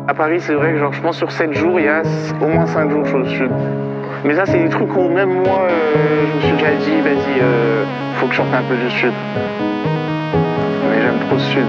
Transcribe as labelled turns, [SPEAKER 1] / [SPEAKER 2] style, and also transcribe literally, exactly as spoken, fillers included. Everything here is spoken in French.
[SPEAKER 1] À Paris, c'est vrai que genre, je pense sur sept jours, il y a au moins cinq jours je suis au sud. Mais ça, c'est des trucs où même moi, euh, je me suis déjà dit, vas-y, euh, faut que je sorte un peu du sud. Mais j'aime trop le sud.